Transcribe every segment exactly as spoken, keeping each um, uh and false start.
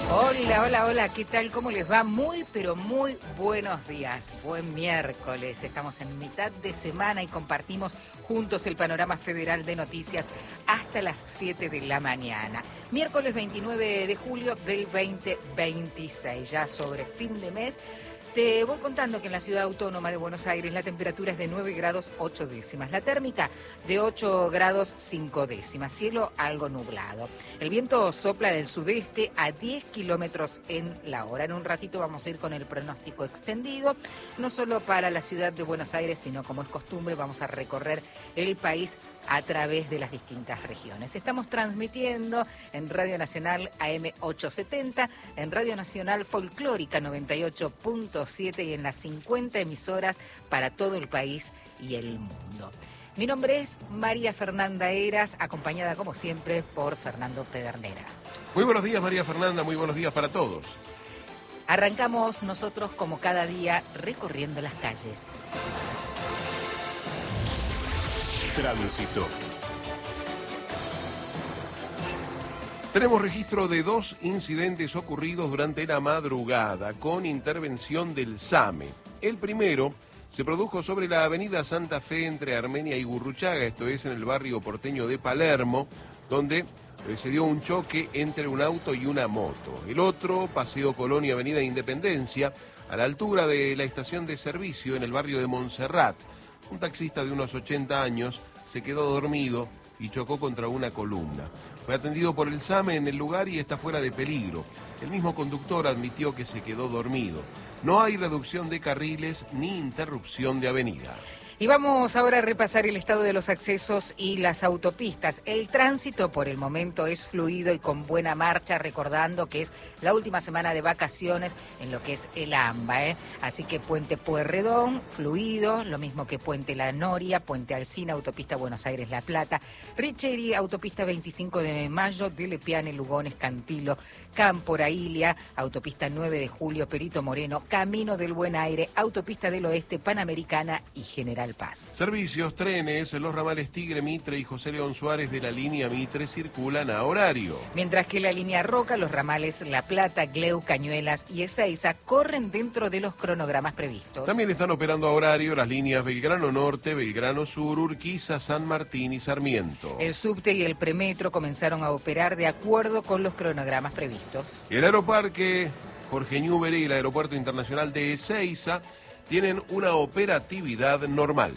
Hola, hola, hola, ¿qué tal? ¿Cómo les va? Muy, pero muy buenos días. Buen miércoles. Estamos en mitad de semana y compartimos juntos el panorama federal de noticias hasta las siete de la mañana. Miércoles veintinueve de julio del veinte veintiséis, ya sobre fin de mes. Te voy contando que en la ciudad autónoma de Buenos Aires la temperatura es de nueve grados ocho décimas, la térmica de ocho grados cinco décimas, cielo algo nublado. El viento sopla del sudeste a diez kilómetros en la hora. En un ratito vamos a ir con el pronóstico extendido, no solo para la ciudad de Buenos Aires, sino como es costumbre vamos a recorrer el país a través de las distintas regiones. Estamos transmitiendo en Radio Nacional A M ochocientos setenta, en Radio Nacional Folclórica noventa y ocho punto siete y en las cincuenta emisoras para todo el país y el mundo. Mi nombre es María Fernanda Heras, acompañada como siempre por Fernando Pedernera. Muy buenos días, María Fernanda, muy buenos días para todos. Arrancamos nosotros como cada día recorriendo las calles. Tránsito. Tenemos registro de dos incidentes ocurridos durante la madrugada con intervención del SAME. El primero se produjo sobre la avenida Santa Fe entre Armenia y Gurruchaga, esto es en el barrio porteño de Palermo, donde se dio un choque entre un auto y una moto. El otro, Paseo Colón y Avenida Independencia, a la altura de la estación de servicio en el barrio de Montserrat. Un taxista de unos ochenta años se quedó dormido y chocó contra una columna. Fue atendido por el SAME en el lugar y está fuera de peligro. El mismo conductor admitió que se quedó dormido. No hay reducción de carriles ni interrupción de avenida. Y vamos ahora a repasar el estado de los accesos y las autopistas. El tránsito por el momento es fluido y con buena marcha, recordando que es la última semana de vacaciones en lo que es el AMBA, ¿eh? Así que Puente Pueyrredón, fluido, lo mismo que Puente La Noria, Puente Alsina, Autopista Buenos Aires-La Plata, Richeri, Autopista veinticinco de Mayo, de Lepiane, Lugones, Cantilo, Cámpora, Ilia, Autopista nueve de Julio, Perito Moreno, Camino del Buen Aire, Autopista del Oeste, Panamericana y General Paz. Servicios, trenes, los ramales Tigre, Mitre y José León Suárez de la línea Mitre circulan a horario. Mientras que la línea Roca, los ramales La Plata, Gleu, Cañuelas y Ezeiza corren dentro de los cronogramas previstos. También están operando a horario las líneas Belgrano Norte, Belgrano Sur, Urquiza, San Martín y Sarmiento. El subte y el premetro comenzaron a operar de acuerdo con los cronogramas previstos. El aeroparque Jorge Newbery y el aeropuerto internacional de Ezeiza tienen una operatividad normal.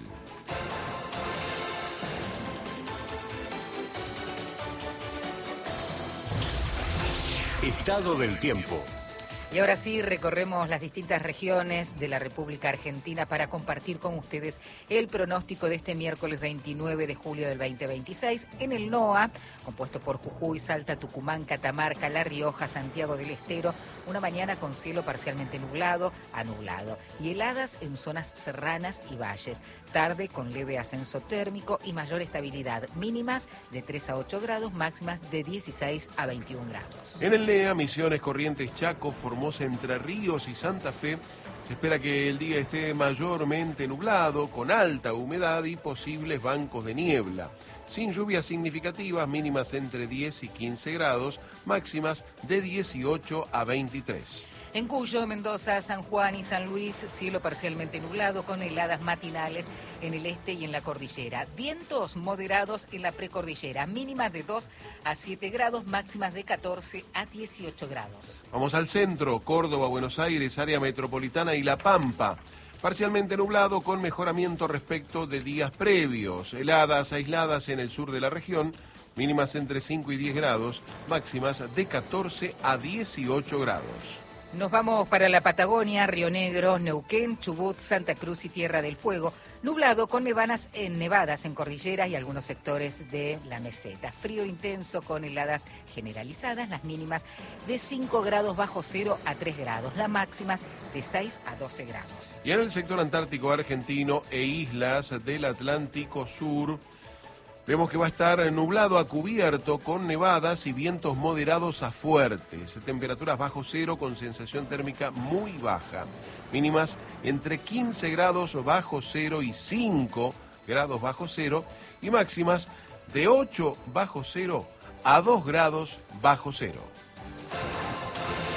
Estado del tiempo. Y ahora sí, recorremos las distintas regiones de la República Argentina para compartir con ustedes el pronóstico de este miércoles veintinueve de julio del veinte veintiséis. En el NOA, compuesto por Jujuy, Salta, Tucumán, Catamarca, La Rioja, Santiago del Estero, una mañana con cielo parcialmente nublado a nublado y heladas en zonas serranas y valles. Tarde con leve ascenso térmico y mayor estabilidad, mínimas de tres a ocho grados, máximas de dieciséis a veintiún grados. En el NEA, Misiones, Corrientes, Chaco, Formosa, Entre Ríos y Santa Fe, se espera que el día esté mayormente nublado, con alta humedad y posibles bancos de niebla. Sin lluvias significativas, mínimas entre diez y quince grados, máximas de dieciocho a veintitrés. En Cuyo, Mendoza, San Juan y San Luis, cielo parcialmente nublado con heladas matinales en el este y en la cordillera. Vientos moderados en la precordillera, mínimas de dos a siete grados, máximas de catorce a dieciocho grados. Vamos al centro, Córdoba, Buenos Aires, área metropolitana y La Pampa. Parcialmente nublado con mejoramiento respecto de días previos. Heladas aisladas en el sur de la región, mínimas entre cinco y diez grados, máximas de catorce a dieciocho grados. Nos vamos para la Patagonia, Río Negro, Neuquén, Chubut, Santa Cruz y Tierra del Fuego. Nublado con nevadas en nevadas en cordilleras y algunos sectores de la meseta. Frío intenso con heladas generalizadas, las mínimas de cinco grados bajo cero a tres grados, las máximas de seis a doce grados. Y en el sector antártico argentino e islas del Atlántico Sur, vemos que va a estar nublado a cubierto con nevadas y vientos moderados a fuertes. Temperaturas bajo cero con sensación térmica muy baja. Mínimas entre quince grados bajo cero y cinco grados bajo cero. Y máximas de ocho bajo cero a dos grados bajo cero.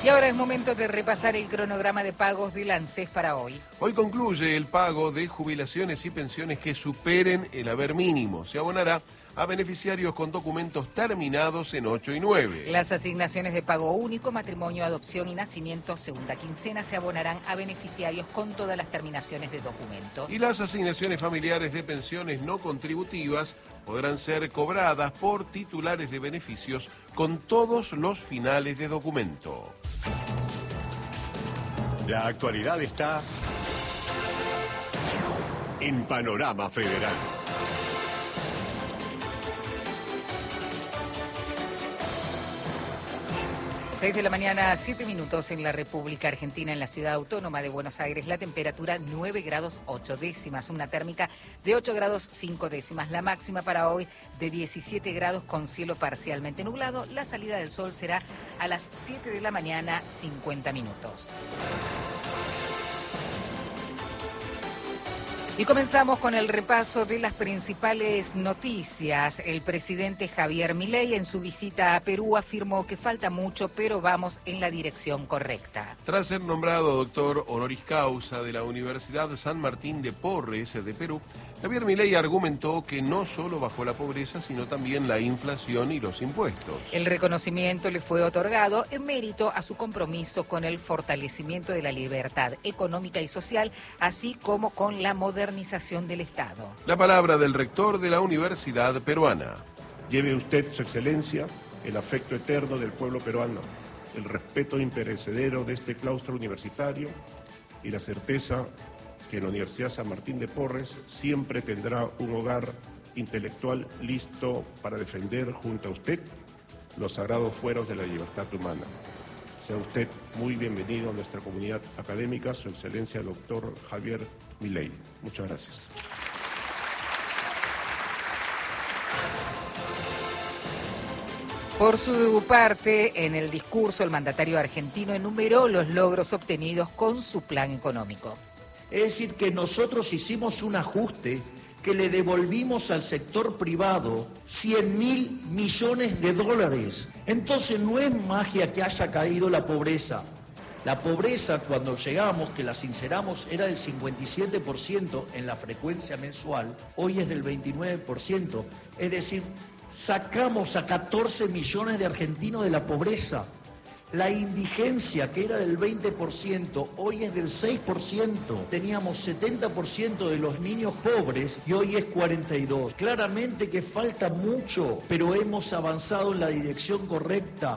Y ahora es momento de repasar el cronograma de pagos del ANSES para hoy. Hoy concluye el pago de jubilaciones y pensiones que superen el haber mínimo. Se abonará a beneficiarios con documentos terminados en ocho y nueve. Las asignaciones de pago único, matrimonio, adopción y nacimiento, segunda quincena, se abonarán a beneficiarios con todas las terminaciones de documento. Y las asignaciones familiares de pensiones no contributivas podrán ser cobradas por titulares de beneficios con todos los finales de documento. La actualidad está en Panorama Federal. seis de la mañana, siete minutos en la República Argentina, en la ciudad autónoma de Buenos Aires. La temperatura nueve grados ocho décimas, una térmica de ocho grados cinco décimas. La máxima para hoy de diecisiete grados con cielo parcialmente nublado. La salida del sol será a las siete de la mañana, cincuenta minutos. Y comenzamos con el repaso de las principales noticias. El presidente Javier Milei en su visita a Perú afirmó que falta mucho, pero vamos en la dirección correcta. Tras ser nombrado doctor honoris causa de la Universidad San Martín de Porres de Perú, Javier Milei argumentó que no solo bajó la pobreza, sino también la inflación y los impuestos. El reconocimiento le fue otorgado en mérito a su compromiso con el fortalecimiento de la libertad económica y social, así como con la modernización del Estado. La palabra del rector de la Universidad Peruana. Lleve usted, su excelencia, el afecto eterno del pueblo peruano, el respeto imperecedero de este claustro universitario y la certeza que la Universidad San Martín de Porres siempre tendrá un hogar intelectual listo para defender junto a usted los sagrados fueros de la libertad humana. Sea usted muy bienvenido a nuestra comunidad académica, su excelencia doctor Javier Milei. Muchas gracias. Por su parte, en el discurso, el mandatario argentino enumeró los logros obtenidos con su plan económico. Es decir, que nosotros hicimos un ajuste que le devolvimos al sector privado cien mil millones de dólares. Entonces no es magia que haya caído la pobreza. La pobreza, cuando llegamos, que la sinceramos, era del cincuenta y siete por ciento en la frecuencia mensual, hoy es del veintinueve por ciento. Es decir, sacamos a catorce millones de argentinos de la pobreza. La indigencia, que era del veinte por ciento, hoy es del seis por ciento. Teníamos setenta por ciento de los niños pobres y hoy es cuarenta y dos por ciento. Claramente que falta mucho, pero hemos avanzado en la dirección correcta.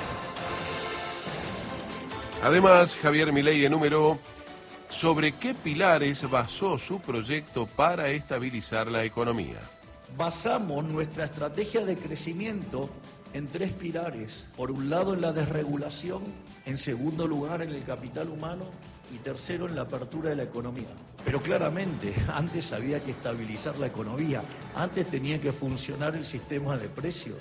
Además, Javier Milei enumeró sobre qué pilares basó su proyecto para estabilizar la economía. Basamos nuestra estrategia de crecimiento en tres pilares. Por un lado, en la desregulación, en segundo lugar, en el capital humano y tercero, en la apertura de la economía. Pero claramente, antes había que estabilizar la economía, antes tenía que funcionar el sistema de precios.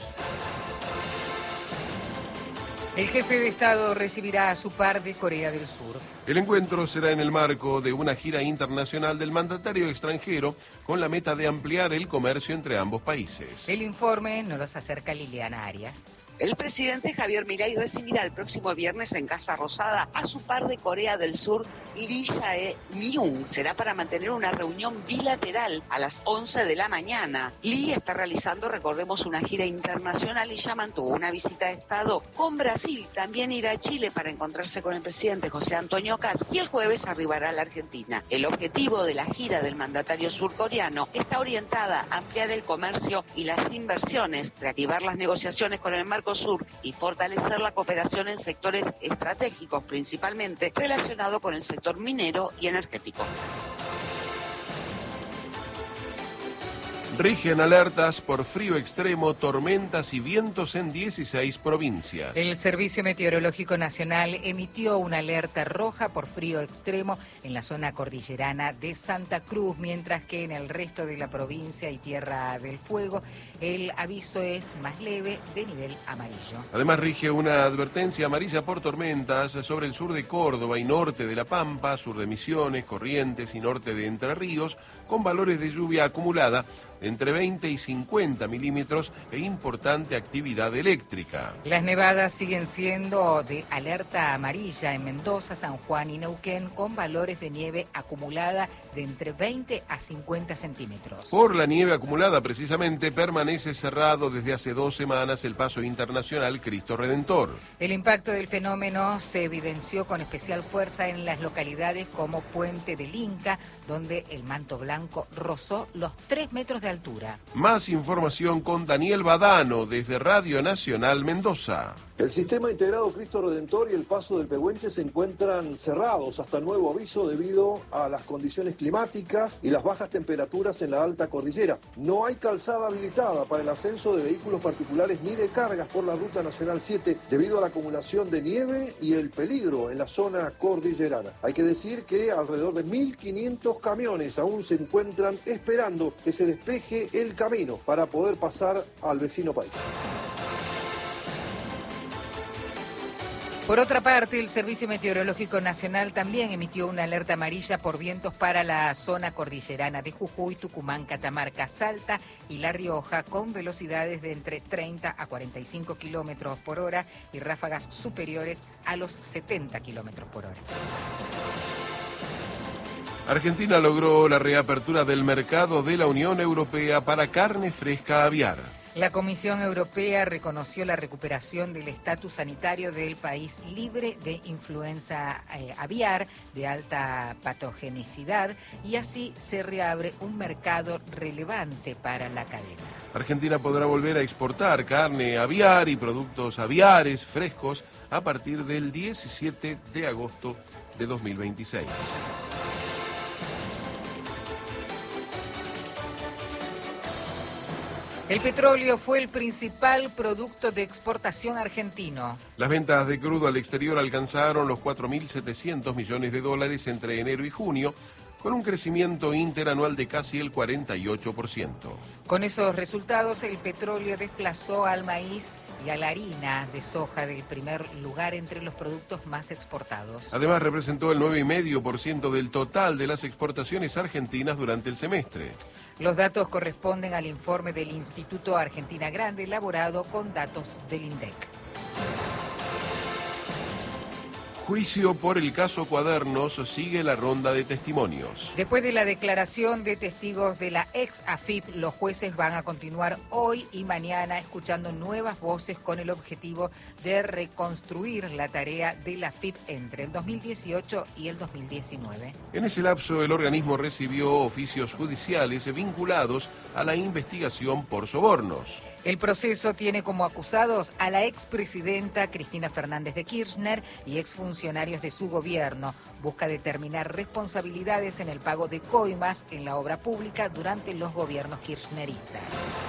El jefe de Estado recibirá a su par de Corea del Sur. El encuentro será en el marco de una gira internacional del mandatario extranjero con la meta de ampliar el comercio entre ambos países. El informe nos los acerca Liliana Arias. El presidente Javier Milei recibirá el próximo viernes en Casa Rosada a su par de Corea del Sur, Lee Jae-myung. Será para mantener una reunión bilateral a las once de la mañana. Lee está realizando, recordemos, una gira internacional y ya mantuvo una visita de Estado con Brasil. También irá a Chile para encontrarse con el presidente José Antonio Kast y el jueves arribará a la Argentina. El objetivo de la gira del mandatario surcoreano está orientada a ampliar el comercio y las inversiones, reactivar las negociaciones con el Mercosur Sur y fortalecer la cooperación en sectores estratégicos, principalmente relacionado con el sector minero y energético. Rigen alertas por frío extremo, tormentas y vientos en dieciséis provincias. El Servicio Meteorológico Nacional emitió una alerta roja por frío extremo en la zona cordillerana de Santa Cruz, mientras que en el resto de la provincia y Tierra del Fuego el aviso es más leve, de nivel amarillo. Además rige una advertencia amarilla por tormentas sobre el sur de Córdoba y norte de La Pampa, sur de Misiones, Corrientes y norte de Entre Ríos, con valores de lluvia acumulada de entre veinte y cincuenta milímetros e importante actividad eléctrica. Las nevadas siguen siendo de alerta amarilla en Mendoza, San Juan y Neuquén, con valores de nieve acumulada de entre veinte a cincuenta centímetros. Por la nieve acumulada, precisamente, permanece cerrado desde hace dos semanas el paso internacional Cristo Redentor. El impacto del fenómeno se evidenció con especial fuerza en las localidades como Puente del Inca, donde el manto blanco rozó los tres metros de altura. Más información con Daniel Badano desde Radio Nacional Mendoza. El sistema integrado Cristo Redentor y el paso del Pehuenche se encuentran cerrados hasta nuevo aviso debido a las condiciones climáticas y las bajas temperaturas en la alta cordillera. No hay calzada habilitada para el ascenso de vehículos particulares ni de cargas por la Ruta Nacional siete debido a la acumulación de nieve y el peligro en la zona cordillerana. Hay que decir que alrededor de mil quinientos camiones aún se encuentran esperando que se despeje el camino para poder pasar al vecino país. Por otra parte, el Servicio Meteorológico Nacional también emitió una alerta amarilla por vientos para la zona cordillerana de Jujuy, Tucumán, Catamarca, Salta y La Rioja, con velocidades de entre treinta a cuarenta y cinco kilómetros por hora y ráfagas superiores a los setenta kilómetros por hora. Argentina logró la reapertura del mercado de la Unión Europea para carne fresca aviar. La Comisión Europea reconoció la recuperación del estatus sanitario del país libre de influenza eh, aviar de alta patogenicidad y así se reabre un mercado relevante para la cadena. Argentina podrá volver a exportar carne aviar y productos aviares frescos a partir del diecisiete de agosto de dos mil veintiséis. El petróleo fue el principal producto de exportación argentino. Las ventas de crudo al exterior alcanzaron los cuatro mil setecientos millones de dólares entre enero y junio, con un crecimiento interanual de casi el cuarenta y ocho por ciento. Con esos resultados, el petróleo desplazó al maíz y a la harina de soja del primer lugar entre los productos más exportados. Además, representó el nueve coma cinco por ciento del total de las exportaciones argentinas durante el semestre. Los datos corresponden al informe del Instituto Argentina Grande, elaborado con datos del INDEC. Juicio por el caso Cuadernos, sigue la ronda de testimonios. Después de la declaración de testigos de la ex A F I P, los jueces van a continuar hoy y mañana escuchando nuevas voces con el objetivo de reconstruir la tarea de la A F I P entre el dos mil dieciocho y el dos mil diecinueve. En ese lapso, el organismo recibió oficios judiciales vinculados a la investigación por sobornos. El proceso tiene como acusados a la expresidenta Cristina Fernández de Kirchner y exfuncionarios de su gobierno. Busca determinar responsabilidades en el pago de coimas en la obra pública durante los gobiernos kirchneristas.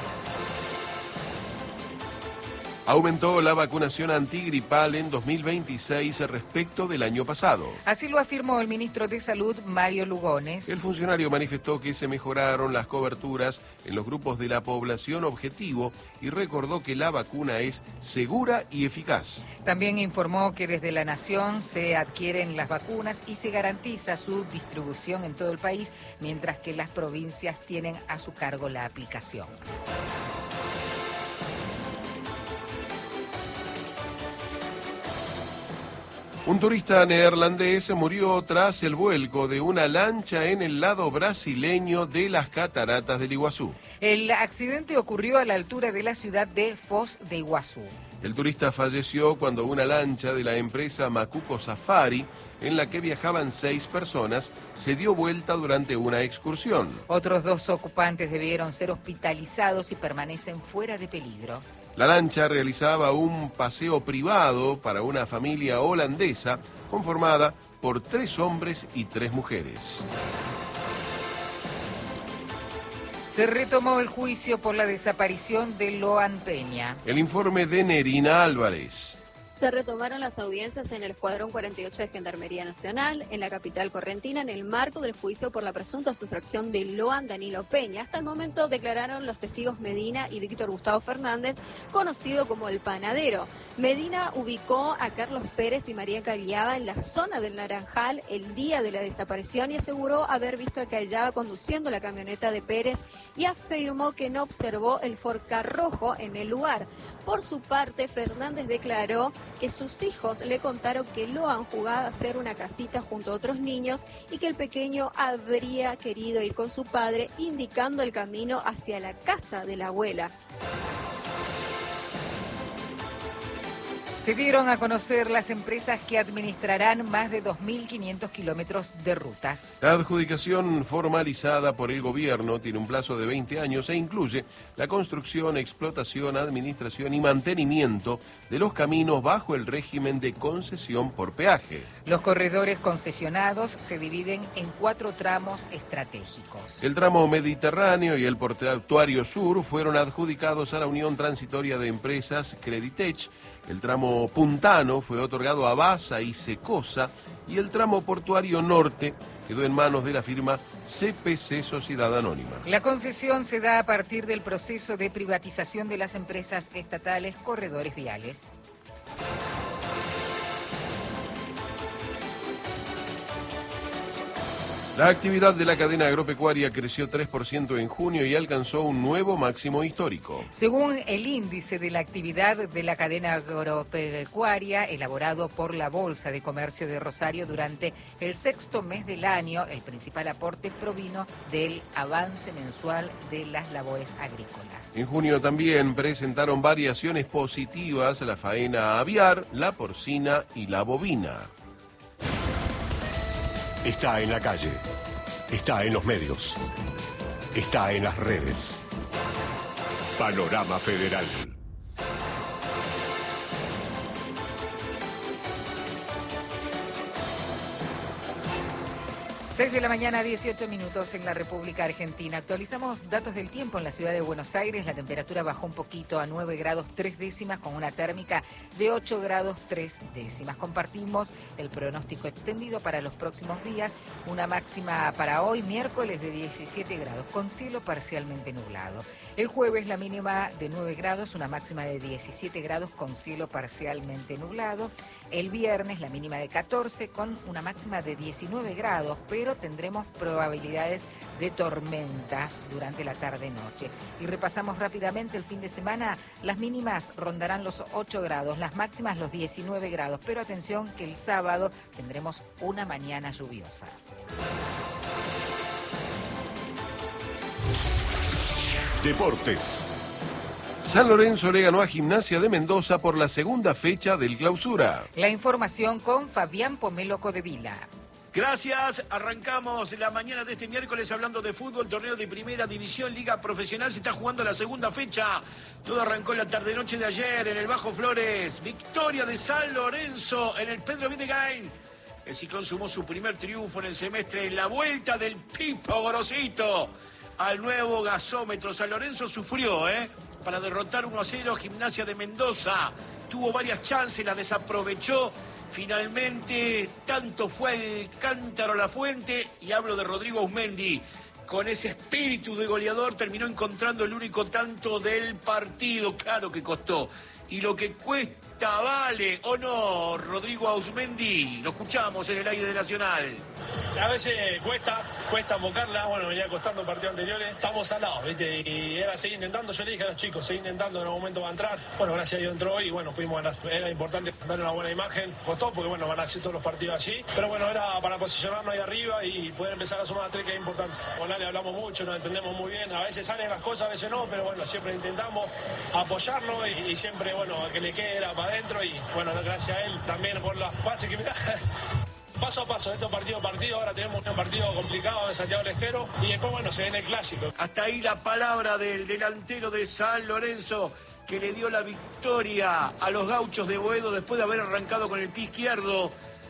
Aumentó la vacunación antigripal en dos mil veintiséis respecto del año pasado. Así lo afirmó el ministro de Salud, Mario Lugones. El funcionario manifestó que se mejoraron las coberturas en los grupos de la población objetivo y recordó que la vacuna es segura y eficaz. También informó que desde la Nación se adquieren las vacunas y se garantiza su distribución en todo el país, mientras que las provincias tienen a su cargo la aplicación. Un turista neerlandés murió tras el vuelco de una lancha en el lado brasileño de las cataratas del Iguazú. El accidente ocurrió a la altura de la ciudad de Foz de Iguazú. El turista falleció cuando una lancha de la empresa Macuco Safari, en la que viajaban seis personas, se dio vuelta durante una excursión. Otros dos ocupantes debieron ser hospitalizados y permanecen fuera de peligro. La lancha realizaba un paseo privado para una familia holandesa conformada por tres hombres y tres mujeres. Se retomó el juicio por la desaparición de Loan Peña. El informe de Nerina Álvarez. Se retomaron las audiencias en el Escuadrón cuarenta y ocho de Gendarmería Nacional, en la capital correntina, en el marco del juicio por la presunta sustracción de Loan Danilo Peña. Hasta el momento declararon los testigos Medina y Víctor Gustavo Fernández, conocido como el Panadero. Medina ubicó a Carlos Pérez y María Caliaba en la zona del Naranjal el día de la desaparición y aseguró haber visto a Caliaba conduciendo la camioneta de Pérez y afirmó que no observó el Ford Ka rojo en el lugar. Por su parte, Fernández declaró que sus hijos le contaron que Loan jugaba a hacer una casita junto a otros niños y que el pequeño habría querido ir con su padre, indicando el camino hacia la casa de la abuela. Se dieron a conocer las empresas que administrarán más de dos mil quinientos kilómetros de rutas. La adjudicación formalizada por el gobierno tiene un plazo de veinte años e incluye la construcción, explotación, administración y mantenimiento de los caminos bajo el régimen de concesión por peaje. Los corredores concesionados se dividen en cuatro tramos estratégicos. El tramo Mediterráneo y el portuario sur fueron adjudicados a la Unión Transitoria de Empresas Creditech. El tramo Puntano fue otorgado a Basa y Secosa y el tramo portuario norte quedó en manos de la firma C P C Sociedad Anónima. La concesión se da a partir del proceso de privatización de las empresas estatales Corredores Viales. La actividad de la cadena agropecuaria creció tres por ciento en junio y alcanzó un nuevo máximo histórico. Según el índice de la actividad de la cadena agropecuaria elaborado por la Bolsa de Comercio de Rosario durante el sexto mes del año, el principal aporte provino del avance mensual de las labores agrícolas. En junio también presentaron variaciones positivas la faena aviar, la porcina y la bovina. Está en la calle, está en los medios, está en las redes. Panorama Federal. seis de la mañana, dieciocho minutos en la República Argentina. Actualizamos datos del tiempo en la ciudad de Buenos Aires. La temperatura bajó un poquito a nueve grados tres décimas con una térmica de ocho grados tres décimas. Compartimos el pronóstico extendido para los próximos días. Una máxima para hoy, miércoles, de diecisiete grados con cielo parcialmente nublado. El jueves la mínima de nueve grados, una máxima de diecisiete grados con cielo parcialmente nublado. El viernes la mínima de catorce con una máxima de diecinueve grados, pero tendremos probabilidades de tormentas durante la tarde-noche. Y repasamos rápidamente el fin de semana. Las mínimas rondarán los ocho grados, las máximas los diecinueve grados, pero atención que el sábado tendremos una mañana lluviosa. Deportes. San Lorenzo le ganó a Gimnasia de Mendoza por la segunda fecha del Clausura. La información con Fabián Pomelo Codevila. Gracias, arrancamos la mañana de este miércoles hablando de fútbol, torneo de primera división, liga profesional, se está jugando la segunda fecha, todo arrancó en la tarde-noche de ayer en el Bajo Flores, victoria de San Lorenzo en el Pedro Videgain, el Ciclón sumó su primer triunfo en el semestre en la vuelta del Pipo Gorosito al nuevo gasómetro. San Lorenzo sufrió, ¿eh? Para derrotar uno a cero Gimnasia de Mendoza, tuvo varias chances, las desaprovechó. Finalmente, tanto fue el cántaro a la fuente, y hablo de Rodrigo Ausmendi, con ese espíritu de goleador terminó encontrando el único tanto del partido. Claro que costó, y lo que cuesta vale, ¿o no, Rodrigo Ausmendi? Lo escuchamos en el aire de Nacional. A veces cuesta, cuesta invocarla, bueno, venía costando en partidos anteriores, estamos al lado, ¿viste? Y era seguir intentando, yo le dije a los chicos, seguir intentando, en algún momento va a entrar. Bueno, gracias a Dios entró hoy y bueno, pudimos ganar. Era importante darle una buena imagen, costó porque bueno, van a hacer todos los partidos allí, pero bueno, era para posicionarnos ahí arriba y poder empezar a sumar a tres, que es importante. Con Ale hablamos mucho, nos entendemos muy bien, a veces salen las cosas, a veces no, pero bueno, siempre intentamos apoyarlo y, y siempre, bueno, que le quede era para adentro y bueno, gracias a él también por las pases que me da. Paso a paso, esto partido a partido, ahora tenemos un partido complicado en Santiago del Estero y después, bueno, se viene el clásico. Hasta ahí la palabra del delantero de San Lorenzo, que le dio la victoria a los gauchos de Boedo después de haber arrancado con el pie izquierdo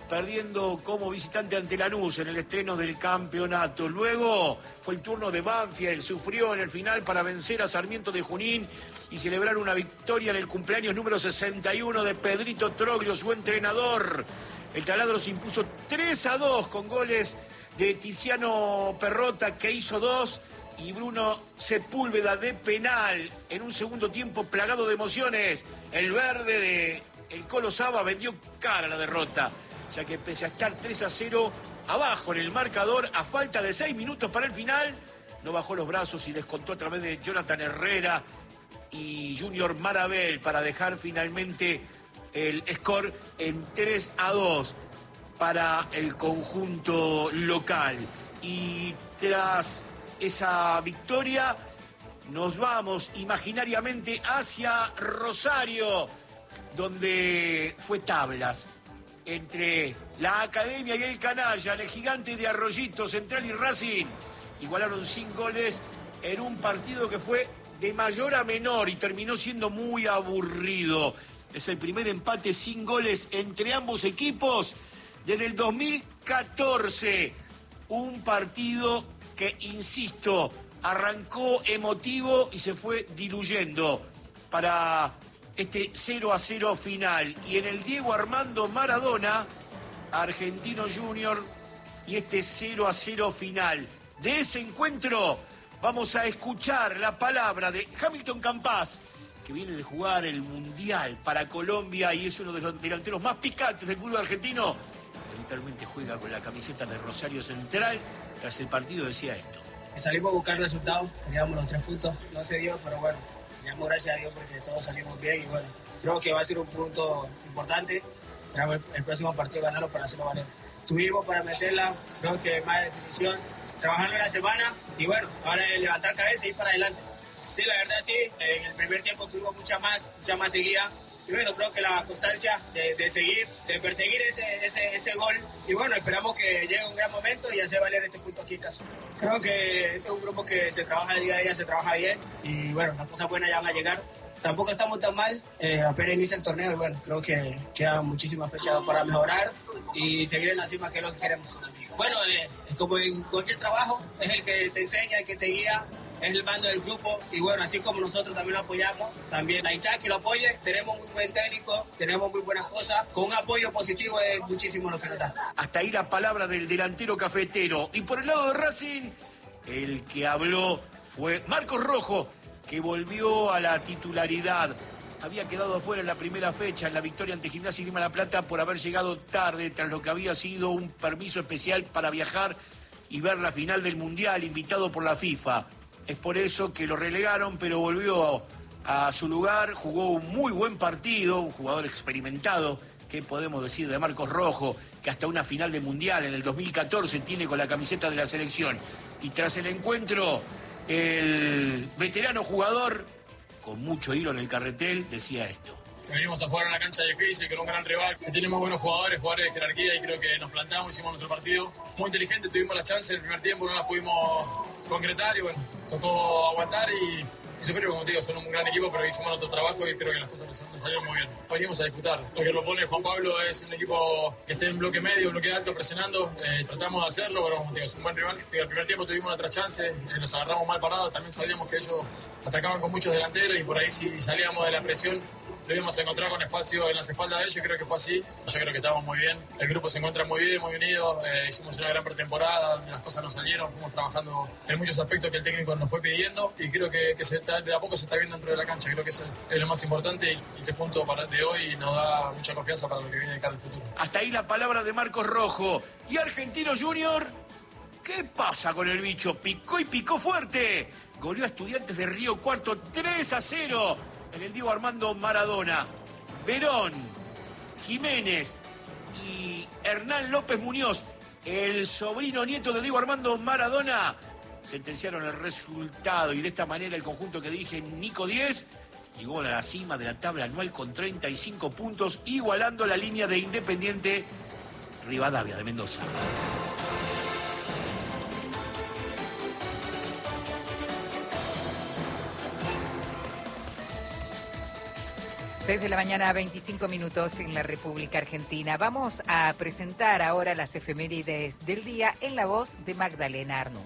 perdiendo como visitante ante Lanús en el estreno del campeonato. Luego fue el turno de Banfield, sufrió en el final para vencer a Sarmiento de Junín y celebrar una victoria en el cumpleaños número sesenta y uno de Pedrito Troglio, su entrenador. El taladro se impuso tres a dos con goles de Tiziano Perrota, que hizo dos, y Bruno Sepúlveda de penal. En un segundo tiempo plagado de emociones, el verde de el Colo Saba vendió cara a la derrota, ya que pese a estar tres a cero abajo en el marcador, a falta de seis minutos para el final, no bajó los brazos y descontó a través de Jonathan Herrera y Junior Marabel para dejar finalmente el score en tres a dos para el conjunto local. Y tras esa victoria nos vamos imaginariamente hacia Rosario, donde fue tablas entre la Academia y el Canalla, el Gigante de Arroyito, Central y Racing. Igualaron sin goles en un partido que fue de mayor a menor y terminó siendo muy aburrido. Es el primer empate sin goles entre ambos equipos desde el dos mil catorce. Un partido que, insisto, arrancó emotivo y se fue diluyendo para este cero a cero final. Y en el Diego Armando Maradona, Argentino Junior, y este cero a cero final. De ese encuentro vamos a escuchar la palabra de Hamilton Campas, que viene de jugar el Mundial para Colombia y es uno de los delanteros más picantes del fútbol argentino. Habitualmente juega con la camiseta de Rosario Central. Tras el partido decía esto. Salimos a buscar resultados, queríamos los tres puntos, no se dio, pero bueno, le damos gracias a Dios porque todos salimos bien y bueno, creo que va a ser un punto importante. Esperamos el, el próximo partido ganarlo para hacerlo valer. Tuvimos para meterla, creo que más definición, trabajando en la semana y bueno, ahora es levantar cabeza y ir para adelante. Sí, la verdad sí, en el primer tiempo tuvimos mucha más, mucha más seguida. Y bueno, creo que la constancia de, de seguir, de perseguir ese, ese, ese gol. Y bueno, esperamos que llegue un gran momento y hacer valer este punto aquí en casa. Creo que este es un grupo que se trabaja día a día, se trabaja bien. Y bueno, las cosas buenas ya van a llegar. Tampoco estamos tan mal, eh, apenas inicia el torneo y bueno, creo que quedan muchísimas fechas para mejorar y seguir en la cima, que es lo que queremos. Bueno, eh, como en cualquier trabajo, es el que te enseña, el que te guía, es el mando del grupo y bueno, así como nosotros también lo apoyamos, también la hinchada que lo apoye, tenemos muy buen técnico, tenemos muy buenas cosas, con un apoyo positivo es muchísimo lo que nos da. Hasta ahí la palabra del delantero cafetero. Y por el lado de Racing, el que habló fue Marcos Rojo, que volvió a la titularidad. Había quedado afuera en la primera fecha en la victoria ante Gimnasia y Grima La Plata por haber llegado tarde tras lo que había sido un permiso especial para viajar y ver la final del Mundial, invitado por la FIFA. Es por eso que lo relegaron, pero volvió a su lugar, jugó un muy buen partido, un jugador experimentado. ¿Qué podemos decir de Marcos Rojo, que hasta una final de Mundial en el dos mil catorce tiene con la camiseta de la selección? Y tras el encuentro, el veterano jugador, con mucho hilo en el carretel, decía esto. Venimos a jugar en una cancha difícil, con un gran rival, que tenemos buenos jugadores, jugadores de jerarquía, y creo que nos plantamos, hicimos nuestro partido muy inteligente, tuvimos la chance en el primer tiempo, no las pudimos concretar y bueno, tocó aguantar y, y sufrir, como te digo, son un gran equipo, pero hicimos nuestro trabajo y creo que las cosas nos, nos salieron muy bien. Venimos a disputar. Lo que lo pone Juan Pablo es un equipo que esté en bloque medio, bloque alto, presionando, eh, tratamos de hacerlo, pero como te digo, es un buen rival. En el primer tiempo tuvimos otra chance, eh, nos agarramos mal parados, también sabíamos que ellos atacaban con muchos delanteros y por ahí si salíamos de la presión lo íbamos a encontrar con espacio en las espaldas de ellos, creo que fue así. Yo creo que estábamos muy bien, el grupo se encuentra muy bien, muy unido, eh, hicimos una gran pretemporada donde las cosas nos salieron, fuimos trabajando en muchos aspectos que el técnico nos fue pidiendo y creo que, que se está, de a poco se está viendo dentro de la cancha, creo que es, es lo más importante y, y este punto para, de hoy nos da mucha confianza para lo que viene de cara al futuro. Hasta ahí la palabra de Marcos Rojo. Y Argentino Junior, ¿qué pasa con el bicho? Picó y picó fuerte. Goleó a Estudiantes de Río Cuarto tres a cero. En el Diego Armando Maradona. Verón, Jiménez y Hernán López Muñoz, el sobrino nieto de Diego Armando Maradona, sentenciaron el resultado y de esta manera el conjunto que dije, Nico diez, llegó a la cima de la tabla anual con treinta y cinco puntos, igualando la línea de Independiente Rivadavia de Mendoza. seis de la mañana, veinticinco minutos en la República Argentina. Vamos a presentar ahora las efemérides del día en la voz de Magdalena Arnú.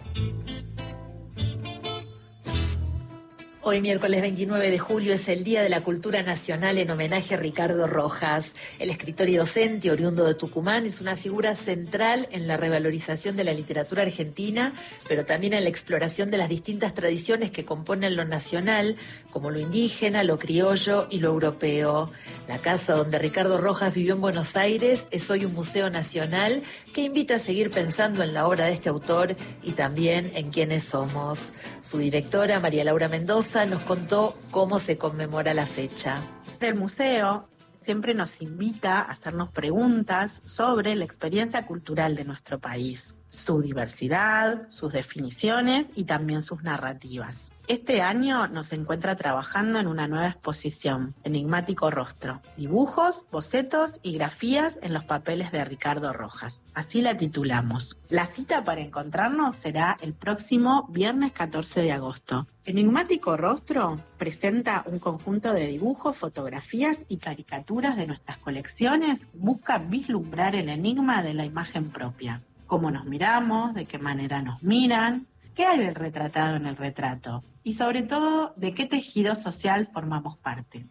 Hoy, miércoles veintinueve de julio, es el Día de la Cultura Nacional en homenaje a Ricardo Rojas. El escritor y docente, oriundo de Tucumán, es una figura central en la revalorización de la literatura argentina, pero también en la exploración de las distintas tradiciones que componen lo nacional, como lo indígena, lo criollo y lo europeo. La casa donde Ricardo Rojas vivió en Buenos Aires es hoy un museo nacional que invita a seguir pensando en la obra de este autor y también en quiénes somos. Su directora, María Laura Mendoza, nos contó cómo se conmemora la fecha. El museo siempre nos invita a hacernos preguntas sobre la experiencia cultural de nuestro país, su diversidad, sus definiciones y también sus narrativas. Este año nos encuentra trabajando en una nueva exposición, Enigmático Rostro, dibujos, bocetos y grafías en los papeles de Ricardo Rojas. Así la titulamos. La cita para encontrarnos será el próximo viernes catorce de agosto. Enigmático Rostro presenta un conjunto de dibujos, fotografías y caricaturas de nuestras colecciones. Busca vislumbrar el enigma de la imagen propia. Cómo nos miramos, de qué manera nos miran, qué hay del retratado en el retrato y sobre todo de qué tejido social formamos parte.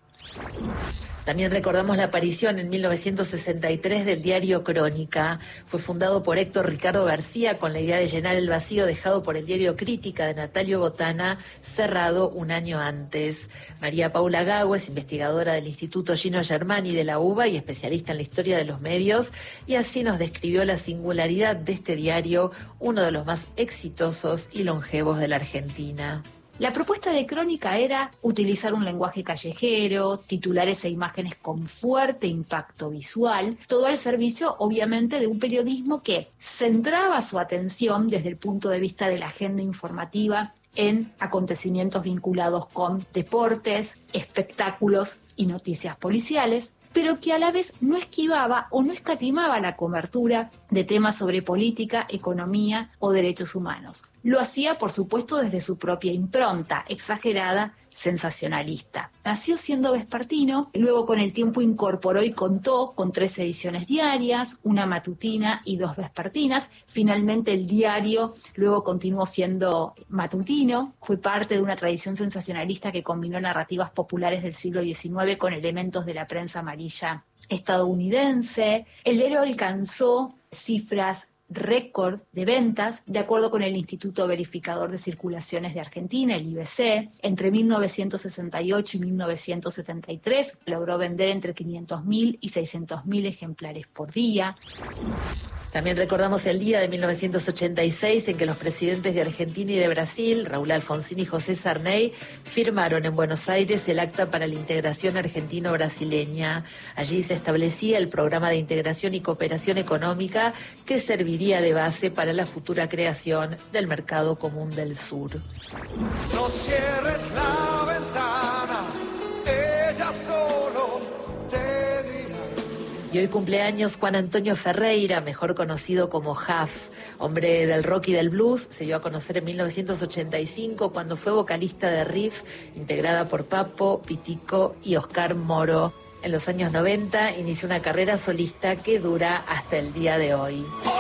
También recordamos la aparición en mil novecientos sesenta y tres del diario Crónica. Fue fundado por Héctor Ricardo García con la idea de llenar el vacío dejado por el diario Crítica de Natalio Botana, cerrado un año antes. María Paula Gago es investigadora del Instituto Gino Germani de la UBA y especialista en la historia de los medios, y así nos describió la singularidad de este diario, uno de los más exitosos y longevos de la Argentina. La propuesta de Crónica era utilizar un lenguaje callejero, titulares e imágenes con fuerte impacto visual, todo al servicio, obviamente, de un periodismo que centraba su atención desde el punto de vista de la agenda informativa en acontecimientos vinculados con deportes, espectáculos y noticias policiales, pero que a la vez no esquivaba o no escatimaba la cobertura de temas sobre política, economía o derechos humanos. Lo hacía, por supuesto, desde su propia impronta, exagerada, sensacionalista. Nació siendo vespertino, luego con el tiempo incorporó y contó con tres ediciones diarias, una matutina y dos vespertinas. Finalmente el diario luego continuó siendo matutino, fue parte de una tradición sensacionalista que combinó narrativas populares del siglo diecinueve con elementos de la prensa amarilla estadounidense. El diario alcanzó cifras récord de ventas, de acuerdo con el Instituto Verificador de Circulaciones de Argentina, el I B C. Entre mil novecientos sesenta y ocho y mil novecientos setenta y tres logró vender entre quinientos mil y seiscientos mil ejemplares por día. También recordamos el día de mil novecientos ochenta y seis en que los presidentes de Argentina y de Brasil, Raúl Alfonsín y José Sarney, firmaron en Buenos Aires el Acta para la Integración Argentino-Brasileña. Allí se establecía el programa de integración y cooperación económica que serviría de base para la futura creación del Mercado Común del Sur. No cierres la ventana, ella solo te dirá. Y hoy cumpleaños Juan Antonio Ferreira, mejor conocido como Huff, hombre del rock y del blues. Se dio a conocer en mil novecientos ochenta y cinco cuando fue vocalista de Riff, integrada por Papo, Pitico y Oscar Moro. En los años noventa inició una carrera solista que dura hasta el día de hoy.